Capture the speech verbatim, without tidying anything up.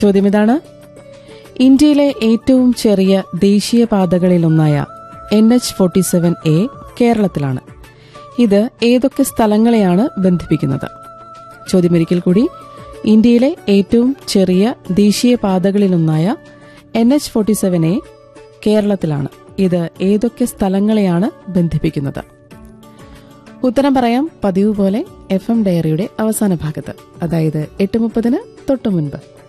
ചോദ്യം ഇതാണ്: ഇന്ത്യയിലെ ഏറ്റവും ചെറിയ ദേശീയപാതകളിലൊന്നായ N H forty seven A കേരളത്തിലാണ്. ഇത് ഏതൊക്കെ സ്ഥലങ്ങളെയാണ് ബന്ധിപ്പിക്കുന്നത്? ചോദ്യമൊരിക്കൽ കൂടി: ഇന്ത്യയിലെ ഏറ്റവും ചെറിയ ദേശീയപാതകളിലൊന്നായ N H forty seven A കേരളത്തിലാണ്. ഇത് ഏതൊക്കെ സ്ഥലങ്ങളെയാണ് ബന്ധിപ്പിക്കുന്നത്? ഉത്തരം പറയാം പതിവ് പോലെ എഫ് എം ഡയറിയുടെ അവസാന ഭാഗത്ത്, അതായത് എട്ട് മുപ്പതിന് തൊട്ടു മുൻപ്.